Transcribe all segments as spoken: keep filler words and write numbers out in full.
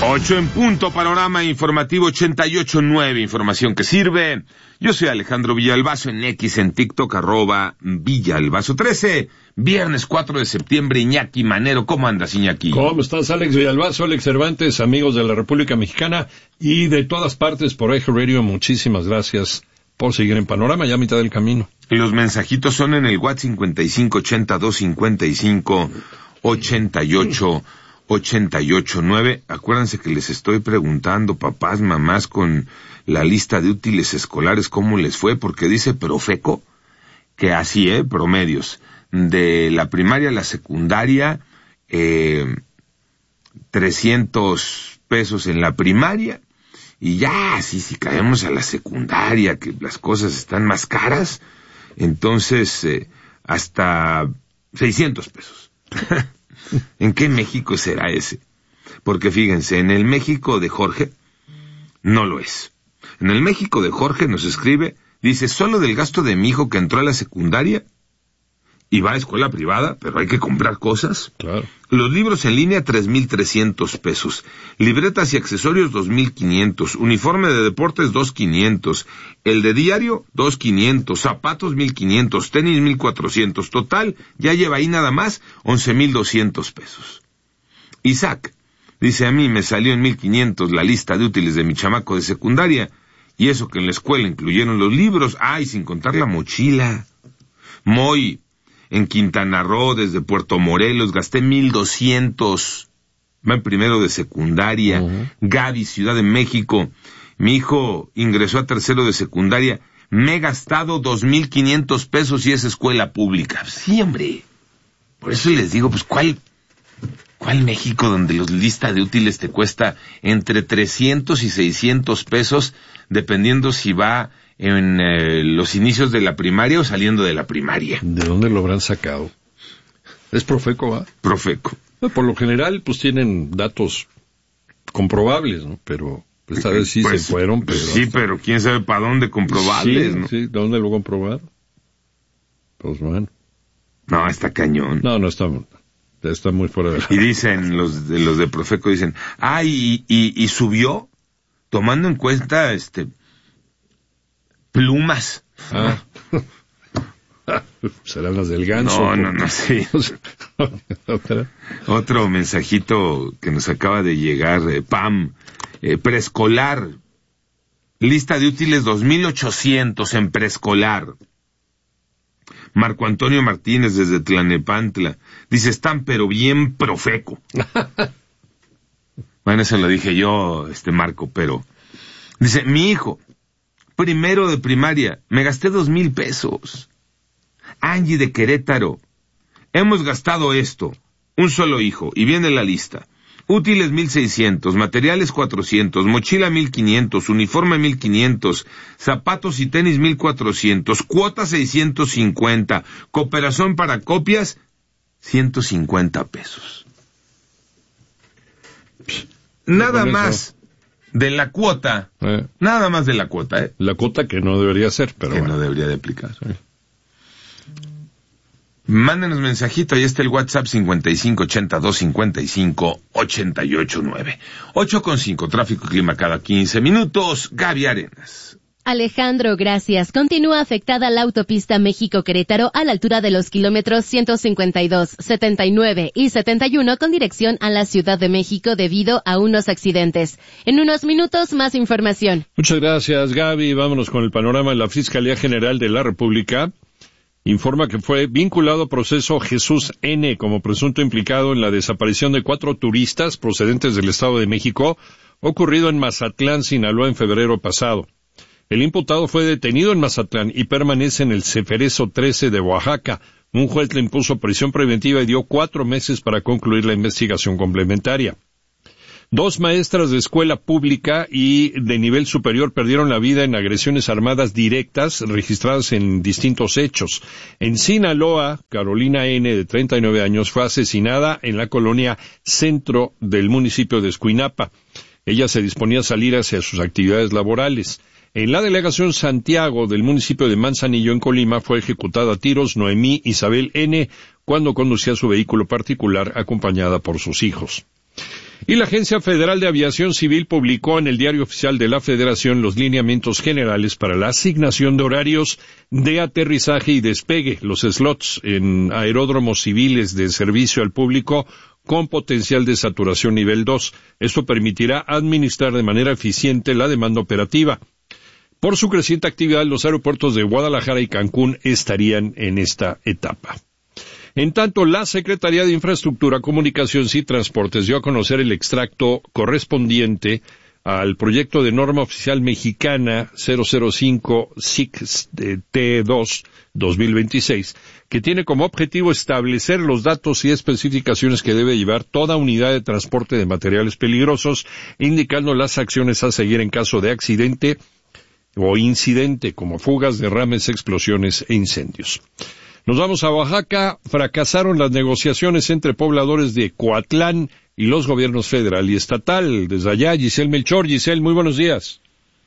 Ocho en punto, panorama informativo ochenta y ocho nueve, información que sirve. Yo soy Alejandro Villalbazo, en X, en TikTok, arroba Villalbazo trece. Viernes cuatro de septiembre, Iñaki Manero. ¿Cómo andas, Iñaki? ¿Cómo estás, Alex Villalbazo, Alex Cervantes, amigos de la República Mexicana y de todas partes por Eje Radio? Muchísimas gracias por seguir en Panorama, ya a mitad del camino. Los mensajitos son en el WhatsApp cincuenta y cinco ochenta dos cincuenta y cinco ochenta y ocho ochenta y ocho nueve. Acuérdense que les estoy preguntando, papás, mamás, con la lista de útiles escolares, cómo les fue, porque dice Profeco que así, eh, promedios de la primaria a la secundaria, eh, trescientos pesos en la primaria, y ya, sí, si caemos a la secundaria, que las cosas están más caras, entonces, eh, hasta seiscientos pesos. ¿En qué México será ese? Porque fíjense, en el México de Jorge, no lo es. En el México de Jorge nos escribe, dice, solo del gasto de mi hijo que entró a la secundaria y va a escuela privada, pero hay que comprar cosas. Claro. Los libros en línea, tres mil trescientos pesos. Libretas y accesorios, dos mil quinientos. Uniforme de deportes, dos mil quinientos. El de diario, dos mil quinientos. Zapatos, mil quinientos. Tenis, mil cuatrocientos. Total, ya lleva ahí nada más, once mil doscientos pesos. Isaac dice, a mí me salió en mil quinientos la lista de útiles de mi chamaco de secundaria, y eso que en la escuela incluyeron los libros, ay, sin contar la mochila. Moy, en Quintana Roo, desde Puerto Morelos, gasté mil doscientos, va en primero de secundaria. Uh-huh. Gaby, Ciudad de México, mi hijo ingresó a tercero de secundaria, me he gastado dos mil quinientos pesos y es escuela pública. Sí, hombre, por eso les digo, pues, ¿cuál, cuál México donde los lista de útiles te cuesta entre trescientos y seiscientos pesos, dependiendo si va en eh, los inicios de la primaria o saliendo de la primaria? ¿De dónde lo habrán sacado? ¿Es Profeco, va? Profeco. Por lo general, pues tienen datos comprobables, ¿no? Pero esta vez sí pues, se fueron, pero... Sí, hasta... pero quién sabe para dónde comprobables, sí, ¿no? Sí, ¿dónde lo comprobaron? Pues bueno. No, está cañón. No, no está... Está muy fuera de la... Y dicen, los de, los de Profeco dicen, ah, y, y, y subió, tomando en cuenta, este... plumas. Ah. Serán las del ganso. No, no, no, sí. Otro mensajito que nos acaba de llegar, eh, Pam, eh, preescolar, lista de útiles dos mil ochocientos en preescolar. Marco Antonio Martínez desde Tlanepantla, dice, están pero bien Profeco. Bueno, eso lo dije yo, este Marco, pero... Dice, mi hijo, primero de primaria, me gasté dos mil pesos. Angie de Querétaro, hemos gastado esto, un solo hijo, y viene la lista. Útiles mil seiscientos, materiales cuatrocientos, mochila mil quinientos, uniforme mil quinientos, zapatos y tenis mil cuatrocientos, cuota seiscientos cincuenta, cooperación para copias, ciento cincuenta pesos. Nada más. De la cuota, eh. nada más de la cuota, ¿eh? La cuota que no debería ser, pero que bueno. no debería de aplicar. Sí. Mándenos mensajito, ahí está el WhatsApp cincuenta y cinco ochenta dos cincuenta y cinco ochenta y ocho nueve. ocho con cinco, tráfico y clima cada quince minutos. Gaby Arenas. Alejandro, gracias. Continúa afectada la autopista México-Querétaro a la altura de los kilómetros ciento cincuenta y dos, setenta y nueve y setenta y uno con dirección a la Ciudad de México debido a unos accidentes. En unos minutos, más información. Muchas gracias, Gaby. Vámonos con el panorama. La Fiscalía General de la República informa que fue vinculado a proceso Jesús N. como presunto implicado en la desaparición de cuatro turistas procedentes del Estado de México, ocurrido en Mazatlán, Sinaloa, en febrero pasado. El imputado fue detenido en Mazatlán y permanece en el Ceferezo trece de Oaxaca. Un juez le impuso prisión preventiva y dio cuatro meses para concluir la investigación complementaria. Dos maestras de escuela pública y de nivel superior perdieron la vida en agresiones armadas directas registradas en distintos hechos. En Sinaloa, Carolina N., de treinta y nueve años, fue asesinada en la colonia Centro del municipio de Escuinapa. Ella se disponía a salir hacia sus actividades laborales. En la delegación Santiago del municipio de Manzanillo, en Colima, fue ejecutada a tiros Noemí Isabel N. cuando conducía su vehículo particular acompañada por sus hijos. Y la Agencia Federal de Aviación Civil publicó en el Diario Oficial de la Federación los lineamientos generales para la asignación de horarios de aterrizaje y despegue, los slots en aeródromos civiles de servicio al público con potencial de saturación nivel dos. Esto permitirá administrar de manera eficiente la demanda operativa. Por su creciente actividad, los aeropuertos de Guadalajara y Cancún estarían en esta etapa. En tanto, la Secretaría de Infraestructura, Comunicaciones y Transportes dio a conocer el extracto correspondiente al proyecto de norma oficial mexicana cero cero cinco S I C T dos dos mil veintiséis, que tiene como objetivo establecer los datos y especificaciones que debe llevar toda unidad de transporte de materiales peligrosos, indicando las acciones a seguir en caso de accidente o incidente, como fugas, derrames, explosiones e incendios. Nos vamos a Oaxaca. Fracasaron las negociaciones entre pobladores de Coatlán y los gobiernos federal y estatal. Desde allá, Giselle Melchor. Giselle, muy buenos días.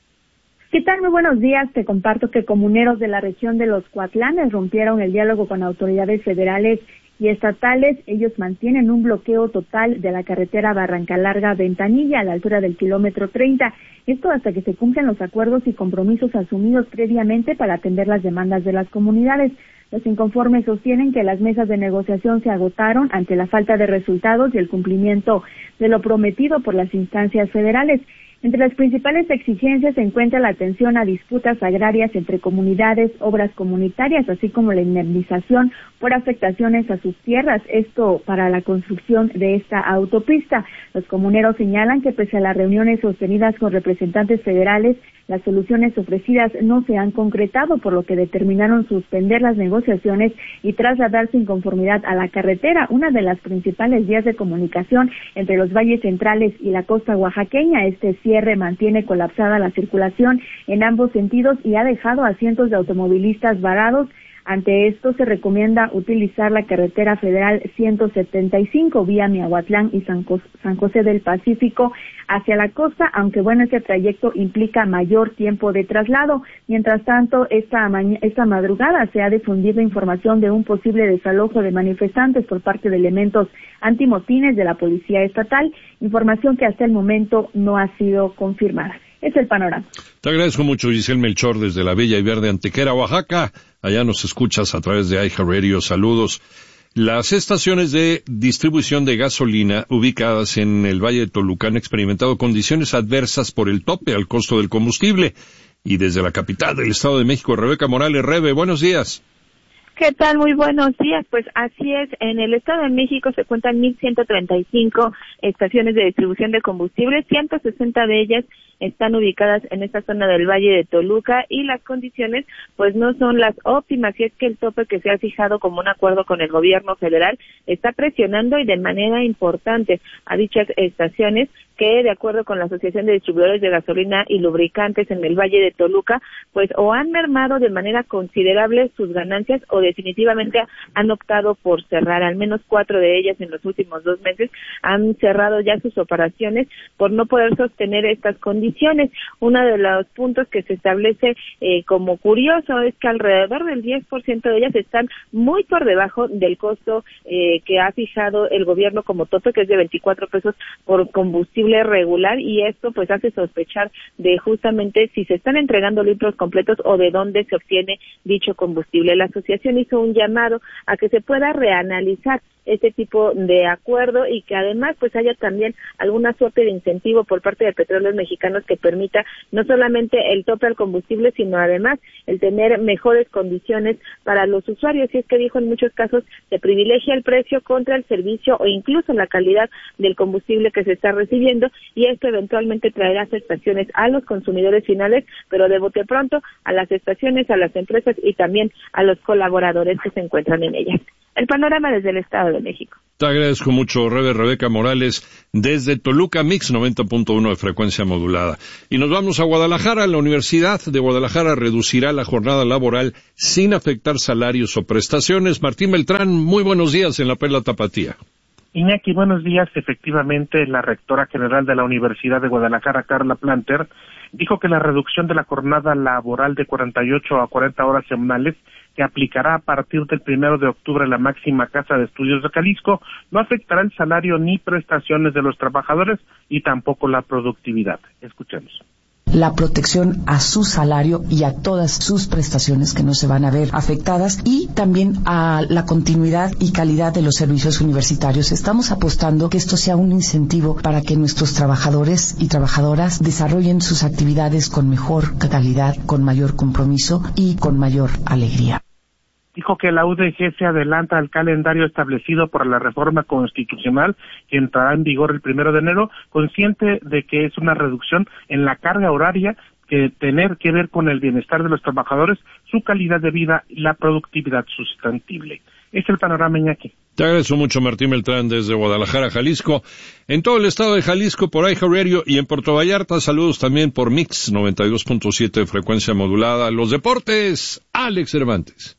¿Qué tal? Muy buenos días. Te comparto que comuneros de la región de los Coatlanes rompieron el diálogo con autoridades federales y estatales. Ellos mantienen un bloqueo total de la carretera Barranca Larga-Ventanilla a la altura del kilómetro treinta. Esto hasta que se cumplan los acuerdos y compromisos asumidos previamente para atender las demandas de las comunidades. Los inconformes sostienen que las mesas de negociación se agotaron ante la falta de resultados y el cumplimiento de lo prometido por las instancias federales. Entre las principales exigencias se encuentra la atención a disputas agrarias entre comunidades, obras comunitarias, así como la indemnización por afectaciones a sus tierras, esto para la construcción de esta autopista. Los comuneros señalan que pese a las reuniones sostenidas con representantes federales, las soluciones ofrecidas no se han concretado, por lo que determinaron suspender las negociaciones y trasladar su inconformidad a la carretera, una de las principales vías de comunicación entre los valles centrales y la costa oaxaqueña. Este cierre mantiene colapsada la circulación en ambos sentidos y ha dejado a cientos de automovilistas varados. Ante esto, se recomienda utilizar la carretera federal ciento setenta y cinco vía Miahuatlán y San, Cos- San José del Pacífico hacia la costa, aunque bueno, este trayecto implica mayor tiempo de traslado. Mientras tanto, esta, ma- esta madrugada se ha difundido información de un posible desalojo de manifestantes por parte de elementos antimotines de la Policía Estatal, información que hasta el momento no ha sido confirmada. Es el panorama. Te agradezco mucho, Giselle Melchor, desde la bella y verde Antequera, Oaxaca. Allá nos escuchas a través de iHeartRadio. Saludos. Las estaciones de distribución de gasolina ubicadas en el Valle de Toluca han experimentado condiciones adversas por el tope al costo del combustible. Y desde la capital del Estado de México, Rebeca Morales. Rebe, buenos días. ¿Qué tal? Muy buenos días. Pues así es, en el Estado de México se cuentan mil ciento treinta y cinco estaciones de distribución de combustible, ciento sesenta de ellas están ubicadas en esta zona del Valle de Toluca y las condiciones pues no son las óptimas, y es que el tope que se ha fijado como un acuerdo con el gobierno federal está presionando y de manera importante a dichas estaciones que, de acuerdo con la Asociación de Distribuidores de Gasolina y Lubricantes en el Valle de Toluca, pues o han mermado de manera considerable sus ganancias o definitivamente han optado por cerrar. Al menos cuatro de ellas en los últimos dos meses han cerrado ya sus operaciones por no poder sostener estas condiciones. Uno de los puntos que se establece eh, como curioso es que alrededor del diez por ciento de ellas están muy por debajo del costo eh, que ha fijado el gobierno como tope, que es de veinticuatro pesos por combustible regular, y esto pues hace sospechar de justamente si se están entregando litros completos o de dónde se obtiene dicho combustible. La asociación hizo un llamado a que se pueda reanalizar este tipo de acuerdo y que además pues haya también alguna suerte de incentivo por parte de Petróleos Mexicanos que permita no solamente el tope al combustible, sino además el tener mejores condiciones para los usuarios. Y es que dijo, en muchos casos se privilegia el precio contra el servicio o incluso la calidad del combustible que se está recibiendo, y esto eventualmente traerá afectaciones a los consumidores finales, pero de bote pronto a las estaciones, a las empresas y también a los colaboradores que se encuentran en ellas. El panorama desde el Estado de México. Te agradezco mucho, Rebe, Rebeca Morales, desde Toluca, Mix noventa punto uno de frecuencia modulada. Y nos vamos a Guadalajara. La Universidad de Guadalajara reducirá la jornada laboral sin afectar salarios o prestaciones. Martín Beltrán, muy buenos días en la Perla Tapatía. Iñaki, buenos días. Efectivamente, la rectora general de la Universidad de Guadalajara, Carla Planter, dijo que la reducción de la jornada laboral de cuarenta y ocho a cuarenta horas semanales que aplicará a partir del primero de octubre la máxima casa de estudios de Jalisco, no afectará el salario ni prestaciones de los trabajadores y tampoco la productividad. Escuchemos. La protección a su salario y a todas sus prestaciones que no se van a ver afectadas, y también a la continuidad y calidad de los servicios universitarios. Estamos apostando que esto sea un incentivo para que nuestros trabajadores y trabajadoras desarrollen sus actividades con mejor calidad, con mayor compromiso y con mayor alegría. Dijo que la U D G se adelanta al calendario establecido por la reforma constitucional que entrará en vigor el primero de enero, consciente de que es una reducción en la carga horaria que tener que ver con el bienestar de los trabajadores, su calidad de vida y la productividad sustentable. Es el panorama, Iñaki. Te agradezco mucho, Martín Beltrán, desde Guadalajara, Jalisco. En todo el estado de Jalisco, por iHeartRadio, y en Puerto Vallarta, saludos también por Mix noventa y dos punto siete de frecuencia modulada. Los deportes, Alex Cervantes.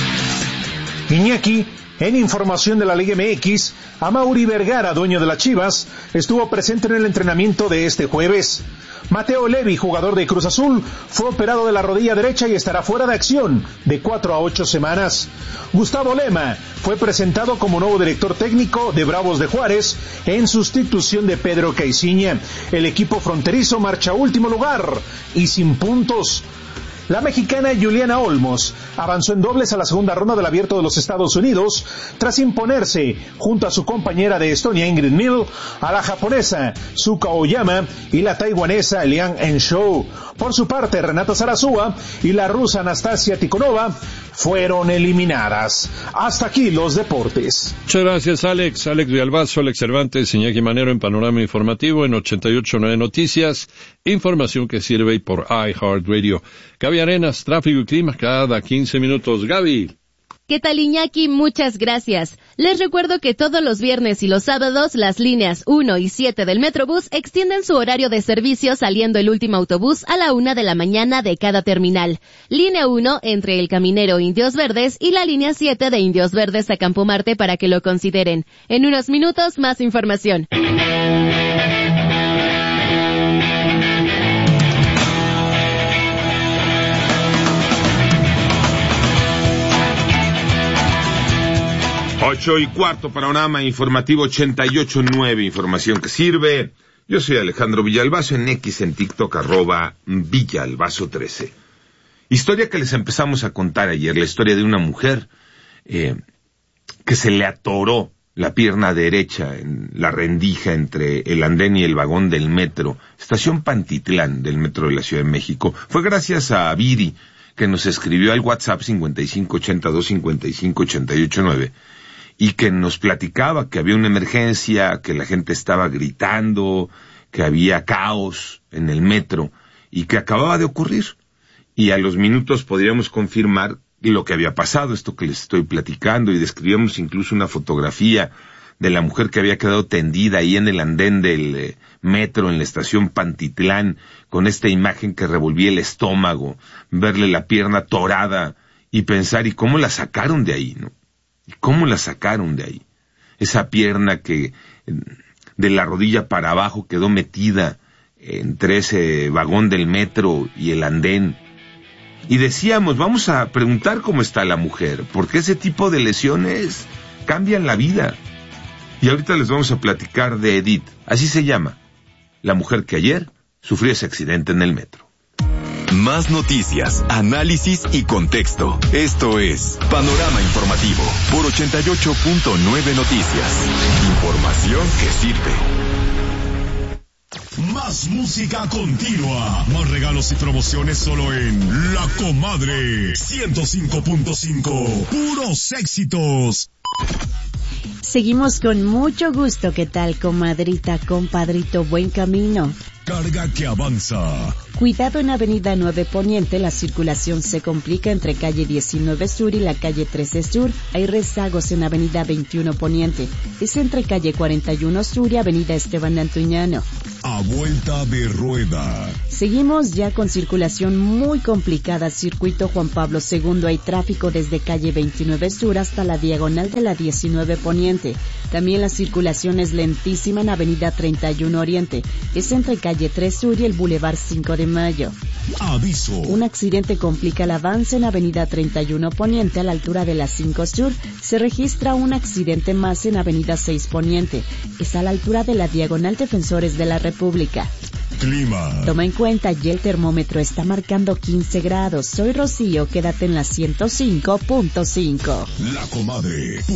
Iñaki, en información de la Liga M X, Amaury Vergara, dueño de las Chivas, estuvo presente en el entrenamiento de este jueves. Mateo Levi, jugador de Cruz Azul, fue operado de la rodilla derecha y estará fuera de acción de cuatro a ocho semanas. Gustavo Lema fue presentado como nuevo director técnico de Bravos de Juárez en sustitución de Pedro Caiciña. El equipo fronterizo marcha a último lugar y sin puntos. La mexicana Juliana Olmos avanzó en dobles a la segunda ronda del Abierto de los Estados Unidos tras imponerse junto a su compañera de Estonia Ingrid Mill a la japonesa Suka Oyama y la taiwanesa Liang Enshou. Por su parte, Renata Zarazúa y la rusa Anastasia Tikhonova fueron eliminadas. Hasta aquí los deportes. Muchas gracias, Alex. Alex Villalbazo, Alex Cervantes, Iñaki Manero en Panorama Informativo en ochenta y ocho punto nueve Noticias. Información que sirve por iHeartRadio. Gaby Arenas, tráfico y clima cada quince minutos. Gaby. ¿Qué tal, Iñaki? Muchas gracias. Les recuerdo que todos los viernes y los sábados las líneas uno y siete del Metrobús extienden su horario de servicio saliendo el último autobús a la una de la mañana de cada terminal. Línea uno entre El Caminero Indios Verdes y la línea siete de Indios Verdes a Campo Marte para que lo consideren. En unos minutos más información. Ocho y cuarto, panorama informativo ochenta y ocho punto nueve, información que sirve. Yo soy Alejandro Villalbazo, en X, en TikTok, arroba Villalbazo trece. Historia que les empezamos a contar ayer, la historia de una mujer eh, que se le atoró la pierna derecha en la rendija entre el andén y el vagón del metro, estación Pantitlán del metro de la Ciudad de México. Fue gracias a Viri, que nos escribió al WhatsApp cincuenta y cinco ochenta y dos cincuenta y cinco ochenta y ocho nueve. Y que nos platicaba que había una emergencia, que la gente estaba gritando, que había caos en el metro, y que acababa de ocurrir. Y a los minutos podríamos confirmar lo que había pasado, esto que les estoy platicando, y describíamos incluso una fotografía de la mujer que había quedado tendida ahí en el andén del eh, metro, en la estación Pantitlán, con esta imagen que revolvía el estómago, verle la pierna torada, y pensar, ¿y cómo la sacaron de ahí, no? ¿Y cómo la sacaron de ahí? Esa pierna que de la rodilla para abajo quedó metida entre ese vagón del metro y el andén. Y decíamos, vamos a preguntar cómo está la mujer, porque ese tipo de lesiones cambian la vida. Y ahorita les vamos a platicar de Edith, así se llama, la mujer que ayer sufrió ese accidente en el metro. Más noticias, análisis y contexto. Esto es Panorama Informativo por ochenta y ocho punto nueve Noticias. Información que sirve. Más música continua. Más regalos y promociones solo en La Comadre ciento cinco punto cinco. Puros éxitos. Seguimos con mucho gusto. ¿Qué tal, comadrita, compadrito? Buen camino. Carga que avanza. Cuidado en Avenida nueve Poniente, la circulación se complica entre calle diecinueve Sur y la calle trece Sur. Hay rezagos en Avenida veintiuno Poniente. Es entre calle cuarenta y uno Sur y Avenida Esteban Antuñano. a vuelta de rueda. Seguimos ya con circulación muy complicada. Circuito Juan Pablo segundo, hay tráfico desde calle veintinueve Sur hasta la diagonal de la diecinueve Poniente. También la circulación es lentísima en avenida treinta y uno Oriente. Es entre calle tres Sur y el Boulevard cinco de Mayo. Aviso. Un accidente complica el avance en avenida treinta y uno Poniente a la altura de la cinco Sur. Se registra un accidente más en avenida seis Poniente. Es a la altura de la diagonal Defensores de la República. Clima. Toma en cuenta, ya el termómetro está marcando quince grados. Soy Rocío, quédate en la ciento cinco punto cinco. La Comadre.